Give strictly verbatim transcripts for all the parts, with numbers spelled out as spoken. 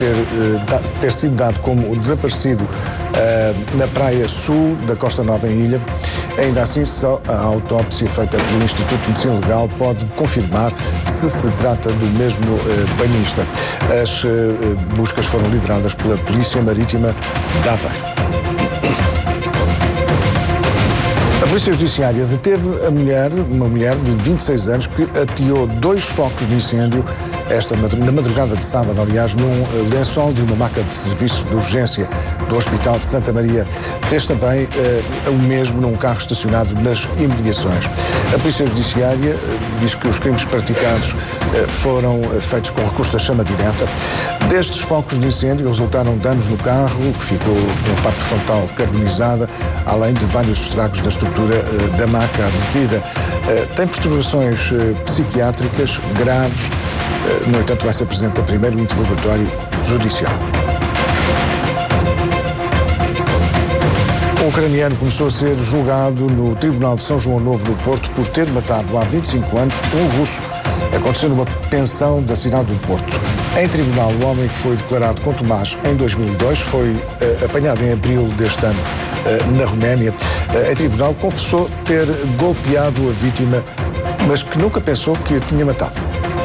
Ter, ter sido dado como desaparecido uh, na praia sul da Costa Nova, em Ilhavo. Ainda assim, só a autópsia feita pelo Instituto de Medicina Legal pode confirmar se se trata do mesmo uh, banhista. As uh, buscas foram lideradas pela Polícia Marítima de Aveiro. A Polícia Judiciária deteve a mulher, uma mulher de vinte e seis anos, que ateou dois focos de incêndio esta, na madrugada de sábado, aliás, num lençol de uma maca de serviço de urgência do Hospital de Santa Maria. Fez também uh, o mesmo num carro estacionado nas imediações. A Polícia Judiciária uh, diz que os crimes praticados uh, foram uh, feitos com recurso à chama direta. Destes focos de incêndio resultaram danos no carro, que ficou com a parte frontal carbonizada, além de vários estragos da estrutura uh, da maca detida. Uh, tem perturbações uh, psiquiátricas graves. No entanto, vai ser apresentado primeiro o interrogatório judicial. Um ucraniano começou a ser julgado no Tribunal de São João Novo, no Porto, por ter matado há vinte e cinco anos um russo. Aconteceu numa pensão da cidade do Porto. Em tribunal, o homem que foi declarado contumaz em dois mil e dois foi uh, apanhado em abril deste ano uh, na Roménia. Uh, em tribunal, confessou ter golpeado a vítima, mas que nunca pensou que a tinha matado.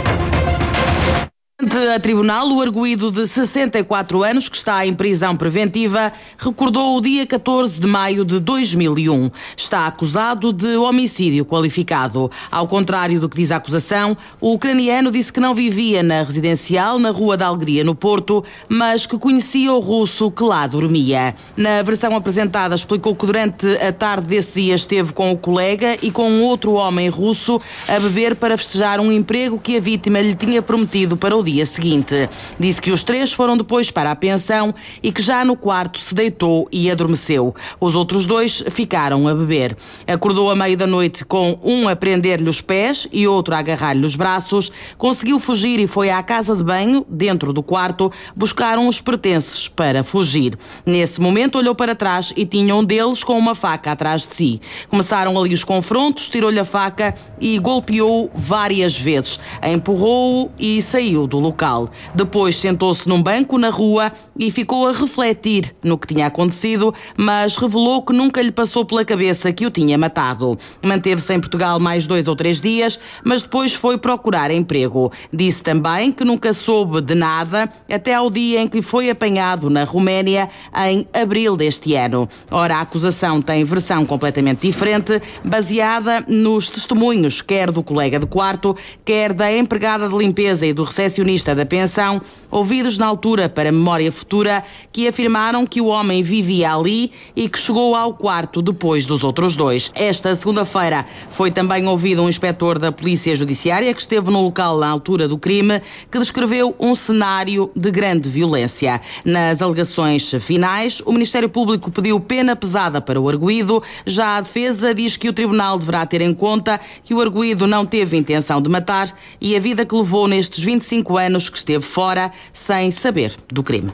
A tribunal, o arguido de sessenta e quatro anos, que está em prisão preventiva, recordou o dia catorze de maio de dois mil e um. Está acusado de homicídio qualificado. Ao contrário do que diz a acusação, o ucraniano disse que não vivia na residencial, na Rua da Alegria, no Porto, mas que conhecia o russo que lá dormia. Na versão apresentada, explicou que durante a tarde desse dia esteve com o colega e com um outro homem russo a beber para festejar um emprego que a vítima lhe tinha prometido para o dia seguinte. Disse que os três foram depois para a pensão e que já no quarto se deitou e adormeceu. Os outros dois ficaram a beber. Acordou a meio da noite com um a prender-lhe os pés e outro a agarrar-lhe os braços. Conseguiu fugir e foi à casa de banho, dentro do quarto, buscar uns pertences para fugir. Nesse momento olhou para trás e tinha um deles com uma faca atrás de si. Começaram ali os confrontos, tirou-lhe a faca e golpeou-o várias vezes. Empurrou-o e saiu do local. Depois sentou-se num banco na rua e ficou a refletir no que tinha acontecido, mas revelou que nunca lhe passou pela cabeça que o tinha matado. Manteve-se em Portugal mais dois ou três dias, mas depois foi procurar emprego. Disse também que nunca soube de nada até ao dia em que foi apanhado na Roménia em abril deste ano. Ora, a acusação tem versão completamente diferente, baseada nos testemunhos, quer do colega de quarto, quer da empregada de limpeza e do recepcionista da pensão, ouvidos na altura para memória futura, que afirmaram que o homem vivia ali e que chegou ao quarto depois dos outros dois. Esta segunda-feira foi também ouvido um inspetor da Polícia Judiciária que esteve no local na altura do crime, que descreveu um cenário de grande violência. Nas alegações finais, o Ministério Público pediu pena pesada para o arguido. Já a defesa diz que o tribunal deverá ter em conta que o arguido não teve intenção de matar e a vida que levou nestes vinte e cinco anos que esteve fora sem saber do crime.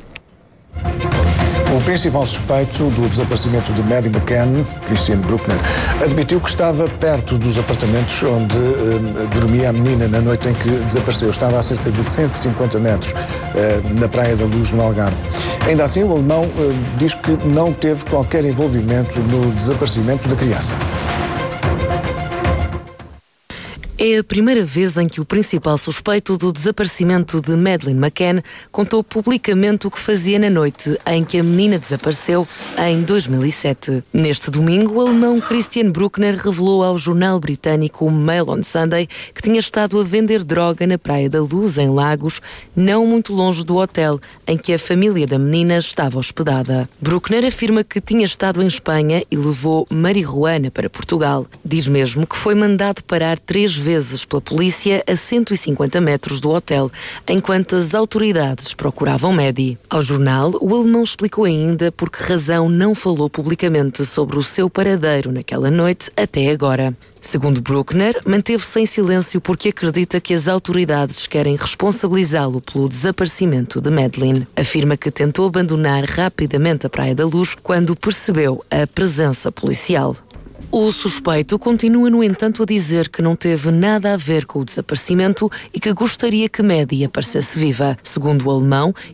O principal suspeito do desaparecimento de Maddie McCann, Christian Bruckner, admitiu que estava perto dos apartamentos onde uh, dormia a menina na noite em que desapareceu. Estava a cerca de cento e cinquenta metros uh, na Praia da Luz, no Algarve. Ainda assim, o alemão uh, diz que não teve qualquer envolvimento no desaparecimento da criança. É a primeira vez em que o principal suspeito do desaparecimento de Madeleine McCann contou publicamente o que fazia na noite em que a menina desapareceu em dois mil e sete. Neste domingo, o alemão Christian Bruckner revelou ao jornal britânico Mail on Sunday que tinha estado a vender droga na Praia da Luz, em Lagos, não muito longe do hotel em que a família da menina estava hospedada. Bruckner afirma que tinha estado em Espanha e levou marihuana para Portugal. Diz mesmo que foi mandado parar três vezes vezes pela polícia a cento e cinquenta metros do hotel, enquanto as autoridades procuravam Maddie. Ao jornal, o alemão explicou ainda por que razão não falou publicamente sobre o seu paradeiro naquela noite até agora. Segundo Bruckner, manteve-se em silêncio porque acredita que as autoridades querem responsabilizá-lo pelo desaparecimento de Madeleine. Afirma que tentou abandonar rapidamente a Praia da Luz quando percebeu a presença policial. O suspeito continua, no entanto, a dizer que não teve nada a ver com o desaparecimento e que gostaria que Maddie aparecesse viva. Segundo o alemão,